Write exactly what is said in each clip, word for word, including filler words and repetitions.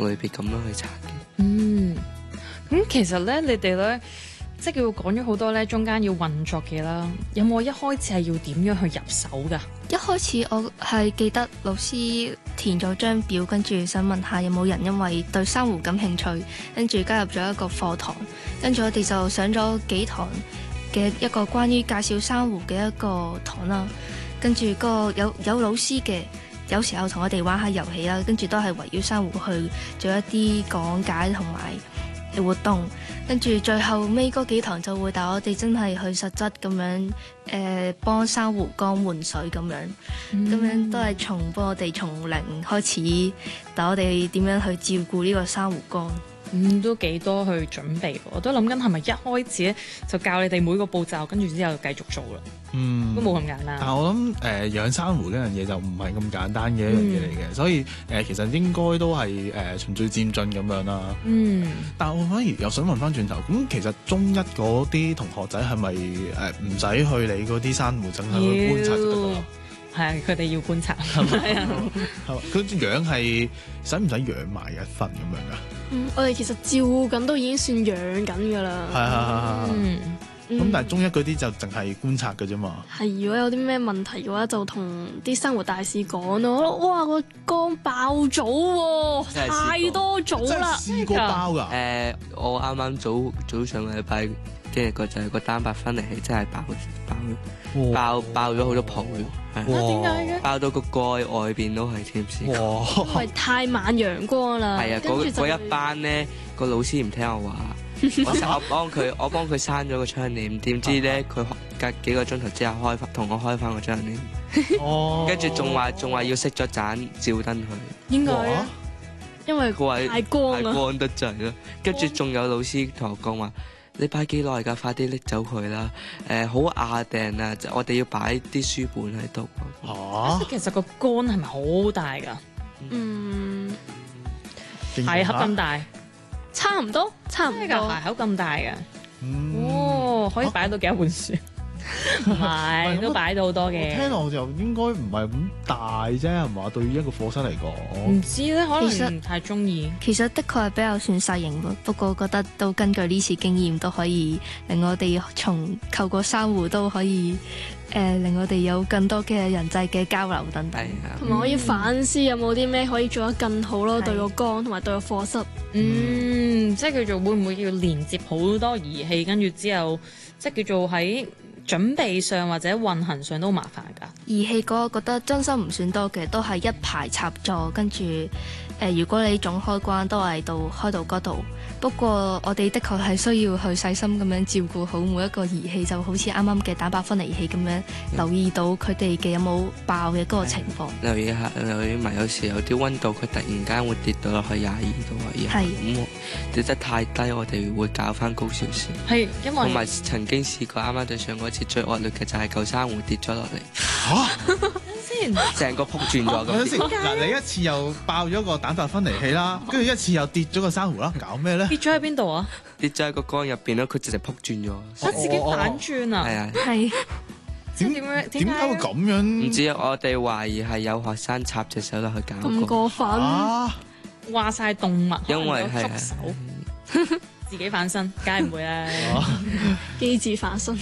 類別咁樣去拆嘅。 嗯，咁其實咧，你哋咧即係叫講咗好多咧，中間要運作嘅啦。有冇一開始係要點樣去入手㗎？ 一開始我係記得老師填咗張表，跟住想問下有冇人因為對珊瑚感興趣，跟住加入咗一個課堂，跟住我哋就上咗幾堂嘅一個關於介紹珊瑚嘅一個堂啦。跟住個有有老師嘅，有時候同我哋玩下遊戲啦，跟住都係圍繞珊瑚去做一啲講解同埋活動，跟住最後尾嗰幾堂就會帶我哋真係去實質咁樣，誒、呃、幫珊瑚缸換水咁樣，咁、嗯、樣都係從幫我哋從零開始，帶我哋點樣去照顧呢個珊瑚缸。 嗯，都幾多去準備，我都諗緊係咪一開始咧就教你哋每個步驟，跟住之後繼續做啦。 嗯， 都冇咁簡單。 但係我諗誒、呃、養珊瑚呢樣嘢就唔係咁簡單嘅一樣嘢嚟嘅，所以誒、呃、其實應該都係誒、呃、循序漸進咁樣啦。 嗯， 但係我反而又想問翻轉頭，咁其實中一嗰啲同學仔係咪誒唔使去理嗰啲珊瑚，淨係去觀察就得㗎啦？ 係啊，佢哋要觀察係咪啊？ 係嘛，佢養係使唔使養埋一份咁樣㗎？ 嗯，我哋其實照顧緊都已經算養緊㗎啦。 係係係係。 嗯。 咁但係中一嗰啲就淨係觀察嘅啫嘛。 係，如果有啲咩問題嘅話，就同啲珊瑚大使講咯。哇，個缸爆藻喎，太多藻啦！ 試過爆㗎？ 誒、呃，我啱啱早早上個禮拜經歷過就係個單白分離器真係爆爆爆爆咗好多泡嘅。 哇！點解嘅？ 爆到個蓋外邊都係添先。 哇！因為太猛陽光啦。 係啊，嗰嗰一班咧，個老師唔聽我話。我我幫佢，我幫佢閂咗個窗簾，點知咧佢隔幾個鐘頭之後開翻，同我開翻個窗簾。哦。跟住仲話仲話要熄咗盞照燈佢。 應該啊。因為太光啊。 太光得滯啦。跟住仲有老師同我講話：你擺幾耐㗎？快啲拎走佢啦！誒，好壓定啊！我哋要擺啲書本喺度。 嚇！ 其實個缸係咪好大㗎？ 嗯。 鞋盒咁大。 差唔多，差唔多。 鞋口咁大嘅， 嗯、 哦，可以擺到幾多本書？唔係，都擺到好多嘅。 聽落就應該唔係咁大啫，係嘛？對於一個課室嚟講， 唔知咧，可能唔太中意。 其實的確係比較算細型咯，不過覺得都根據呢次經驗都可以令我哋從透過珊瑚都可以。誒、呃、令我哋有更多嘅人際嘅交流等等， 同埋可以反思有冇啲咩可以做得更好咯，對個缸同埋對個課室。 嗯，即係叫做會唔會要連接好多儀器，跟住之後即係叫做喺準備上或者運行上都麻煩㗎。 儀器嗰個覺得真心唔算多嘅，都係一排插座，跟住誒、呃、如果你總開關都係到開到嗰度。不過我哋的確係需要去細心咁樣照顧好每一個儀器，就好似啱啱嘅蛋白分離器咁樣，嗯、留意到佢哋嘅有冇爆嘅嗰個情況。 留意下，留意埋有時有啲溫度，佢突然間會跌到落去廿二度啊！係咁跌得太低，我哋會校翻高少少。 係因為同埋曾經試過啱啱對上嗰次最惡劣嘅就係舊珊瑚跌咗落嚟。 嚇！ 先成個撲轉咗咁。 先嗱，你一次又爆咗個蛋白分離器啦，跟住一次又跌咗個珊瑚啦，搞咩咧？ 跌咗喺邊度啊？ 跌咗喺個缸入邊咯，佢直直撲轉咗。 我自己反轉啊！ 係啊， 係點點樣？ 點解會咁樣？ 唔知我哋懷疑係有學生插隻手落去搞。 咁過分？ 話晒動物， 因為係手自己反身，梗係唔會啦。 機智反身。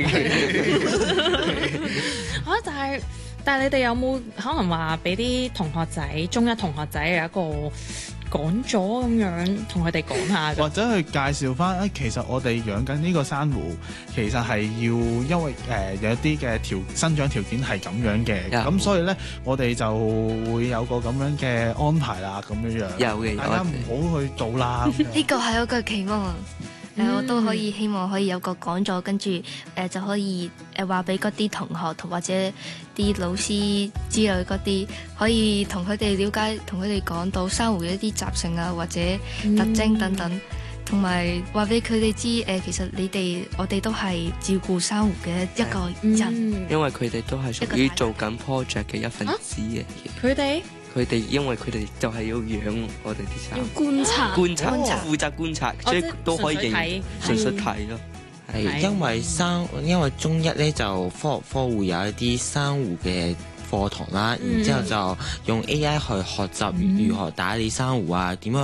啊！但係但係你哋有冇可能話俾啲同學仔，中一同學仔有一個講咗咁樣，同佢哋講下， 或者去介紹翻誒，其實我哋養緊呢個珊瑚，其實係要因為誒、呃、有一啲嘅條生長條件係咁樣嘅，咁、嗯、所以咧我哋就會有個咁樣嘅安排啦，咁樣樣。 有嘅， 大家唔好去做啦。 呢個係我嘅期望。誒、嗯呃，我都可以希望可以有個講座，跟住誒就可以誒話俾嗰啲同學同或者啲老師之類嗰啲，可以同佢哋了解，同佢哋講到珊瑚嘅一啲習性啊，或者特徵等等，同埋話俾佢哋知誒，其實你哋我哋都係照顧珊瑚嘅一個人， 嗯、因為佢哋都係屬於做緊 project 嘅一份子嘅。 佢哋、啊？ 佢哋因為佢哋就係要養我哋啲珊瑚， 要觀察， 觀察， 觀察負責觀察， 哦、 所以都可以認純粹睇咯。 係因為珊，因為中一咧就科學科會有一啲珊瑚嘅課堂啦，嗯、然之後就用 A I 去學習如何打理珊瑚啊，點樣